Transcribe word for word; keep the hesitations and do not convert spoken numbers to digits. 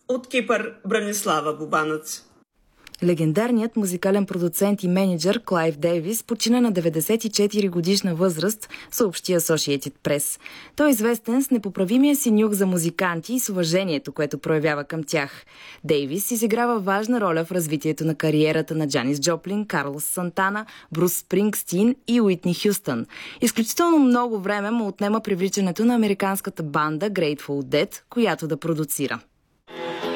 от Кипър Бранислава Бубанац. Легендарният музикален продуцент и менеджер Клайв Дейвис почина на деветдесет и четири годишна възраст, съобщи Associated Press. Той е известен с непоправимия си нюх за музиканти и с уважението, което проявява към тях. Дейвис изиграва важна роля в развитието на кариерата на Джанис Джоплин, Карлос Сантана, Брус Спрингстин и Уитни Хюстън. Изключително много време му отнема привличането на американската банда Grateful Dead, която да продуцира.